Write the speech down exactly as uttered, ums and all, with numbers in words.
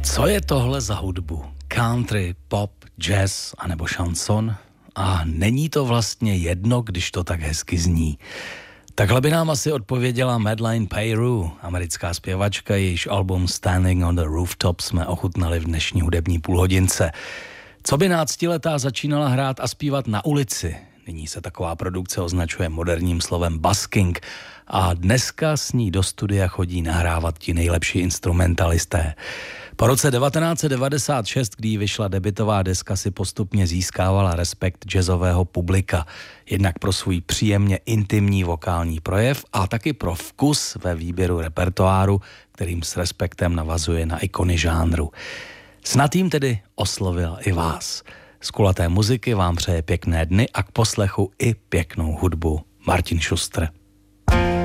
Co je tohle za hudbu? Country, pop, jazz anebo šanson? A není to vlastně jedno, když to tak hezky zní. Takhle by nám asi odpověděla Madeleine Peyroux, americká zpěvačka, jejíž album Standing on the Rooftop jsme ochutnali v dnešní hudební půlhodince. Co by náctiletá začínala hrát a zpívat na ulici? Nyní se taková produkce označuje moderním slovem busking a dneska s ní do studia chodí nahrávat ti nejlepší instrumentalisté. Po roce devatenáct set devadesát šest, kdy vyšla debutová deska, si postupně získávala respekt jazzového publika. Jednak pro svůj příjemně intimní vokální projev a taky pro vkus ve výběru repertoáru, kterým s respektem navazuje na ikony žánru. Snad jim tedy oslovil i vás. Z kulaté muziky vám přeje pěkné dny a k poslechu i pěknou hudbu Martin Šustr.